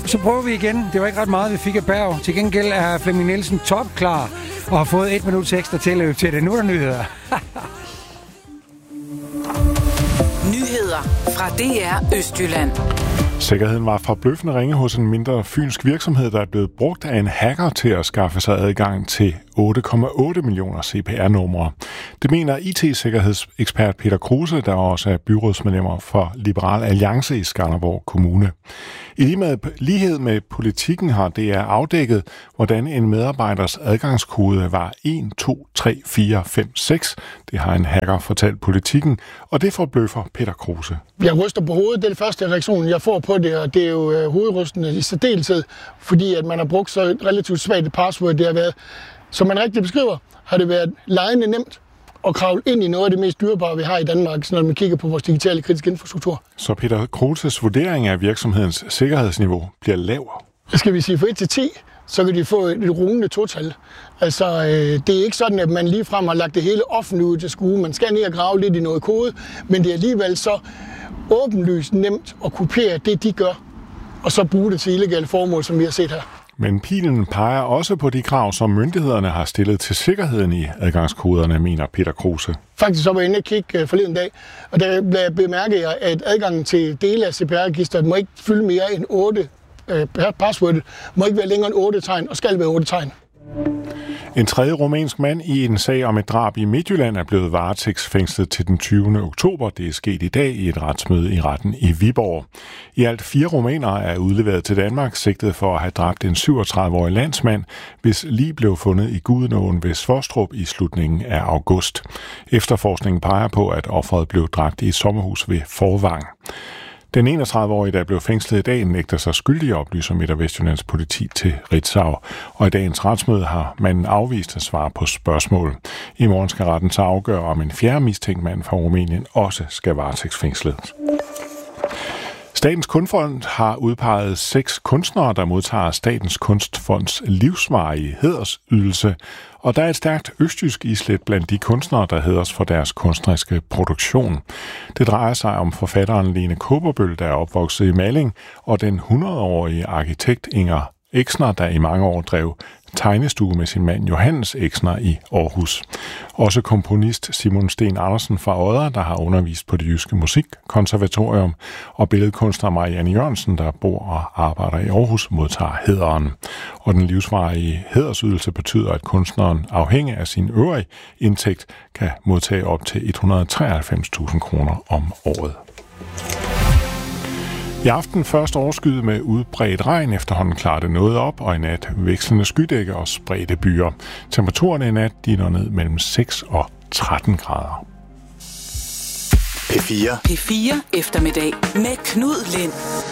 så prøver vi igen. Det var ikke ret meget, vi fik af Berg. Til gengæld er Flemming Nielsen topklar og har fået 1 minut ekstra tilløb til det. Nu er der nyheder. Nyheder fra DR Østjylland. Sikkerheden var forbløffende ringe hos en mindre fynsk virksomhed, der er blevet brugt af en hacker til at skaffe sig adgang til 8,8 millioner CPR-numre. Det mener IT-sikkerhedsekspert Peter Kruse, der også er byrådsmedlemmer for Liberal Alliance i Skanderborg Kommune. I lighed med politikken har DR afdækket, hvordan en medarbejders adgangskode var 123456. Det har en hacker fortalt politikken, og det forbløffer Peter Kruse. Jeg ryster på hovedet. Det er det første reaktion, jeg får på det, og det er jo hovedrystende i særdeleshed, fordi at man har brugt så relativt svagt et password. Det har været, som man rigtig beskriver, har det været lejende nemt at kravle ind i noget af det mest dyrebare, vi har i Danmark, når man kigger på vores digitale kritiske infrastruktur. Så Peter Kruses vurdering af virksomhedens sikkerhedsniveau bliver lavere. Skal vi sige fra 1 til 10, så kan de få et rungende total. Altså, det er ikke sådan, at man ligefrem har lagt det hele offentligt ud til skue. Man skal ned og grave lidt i noget kode, men det er alligevel så åbenlyst nemt at kopiere det, de gør, og så bruge det til illegale formål, som vi har set her. Men pilen peger også på de krav, som myndighederne har stillet til sikkerheden i adgangskoderne, mener Peter Kruse. Faktisk så var jeg inde og kigge forleden dag, og der bemærkede jeg, at adgangen til dele af CPR-registeret må ikke fylde mere end 8 passwordet, må ikke være længere end 8 tegn, og skal være 8 tegn. En tredje rumænsk mand i en sag om et drab i Midtjylland er blevet varetægtsfængslet til den 20. oktober. Det er sket i dag i et retsmøde i retten i Viborg. I alt 4 rumænere er udleveret til Danmark, sigtet for at have dræbt en 37-årig landsmand, hvis lig blev fundet i Gudenåen ved Svostrup i slutningen af august. Efterforskningen peger på, at offeret blev dræbt i et sommerhus ved Forvang. Den 31-årige, der blev fængslet i dag, nægter sig skyldig, oplyser Midt- og Vestjyllands politi til Ritzau. Og i dagens retsmøde har manden afvist at svare på spørgsmål. I morgen skal retten så afgøre, om en fjerde mistænkt mand fra Rumænien også skal varetægtsfængslet. Statens Kunstfond har udpeget 6 kunstnere, der modtager Statens Kunstfonds livsvarige hædersydelse, og der er et stærkt østjysk islet blandt de kunstnere, der hædres for deres kunstneriske produktion. Det drejer sig om forfatteren Lene Kaaberbøl, der er opvokset i Malling, og den 100-årige arkitekt Inger Exner, der i mange år drev tegnestue med sin mand Johannes Exner i Aarhus. Også komponist Simon Sten Andersen fra Odder, der har undervist på Det Jyske Musikkonservatorium, og billedkunstner Marianne Jørgensen, der bor og arbejder i Aarhus, modtager hæderen. Og den livsvarige hædersydelse betyder, at kunstneren afhængig af sin øvrige indtægt kan modtage op til 193.000 kroner om året. I aften først overskyet med udbredt regn, efterhånden klarer det noget op, og i nat vekslende skydække og spredte byer. Temperaturerne i nat når ned mellem 6 og 13 grader. P4 eftermiddag med Knud Lind.